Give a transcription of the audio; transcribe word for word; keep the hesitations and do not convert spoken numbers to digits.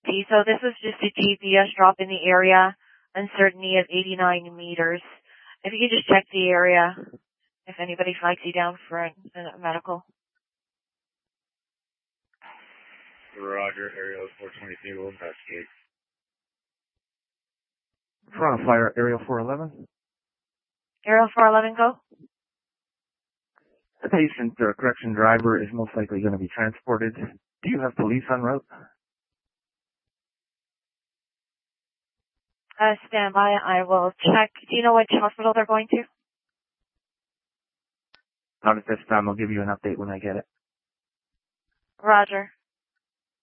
T. So this was just a G P S drop in the area, uncertainty of eighty-nine meters. If you could just check the area, if anybody flags you down for a, a medical. Roger, Aerial four twenty-three will investigate. Front of fire, Aerial four eleven. Aerial four eleven, go. The patient or correction driver is most likely going to be transported. Do you have police en route? Uh, stand by. I will check. Do you know which hospital they're going to? Not at this time. I'll give you an update when I get it. Roger.